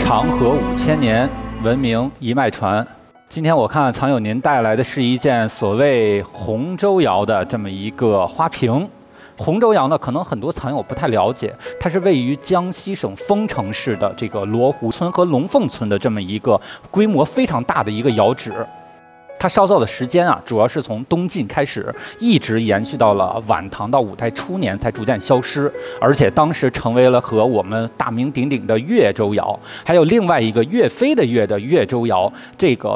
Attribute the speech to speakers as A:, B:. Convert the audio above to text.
A: 长河5000年，文明一脉传。今天我看藏友您带来的是一件所谓洪州窑的这么一个花瓶。洪州窑呢，可能很多藏友不太了解，它是位于江西省丰城市的这个罗湖村和龙凤村的这么一个规模非常大的一个窑址。它烧造的时间啊，主要是从东晋开始，一直延续到了晚唐到五代初年才逐渐消失，而且当时成为了和我们大名鼎鼎的越州窑，还有另外一个岳飞的岳的越州窑，这个